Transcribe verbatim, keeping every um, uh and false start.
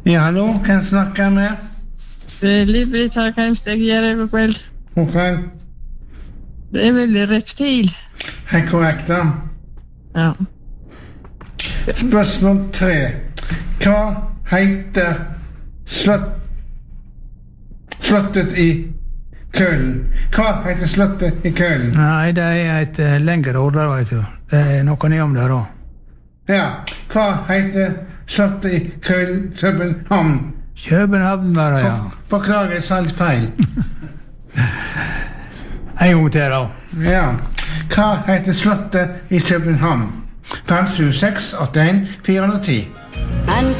Ja, hallo, kan jeg snakke med? Det er Liv-Britt her, Keimsteg, gjør jeg på kveld. God kveld. Det er vel reptil. Helt korrekt, da. Ja. Spørsmål tre. Hva heter slott... slottet i Kølen? Hva heter slottet i Kølen? Nei, det er et uh, lengre ord der, vet du. Det er noe nye om det da. Ja, hva heter slottet i Kølen, København? København var det, ja. For, forklager et sant feil. En gang til da. Ja. Hva heter slottet i København? fem sju seks åtte en fire ti.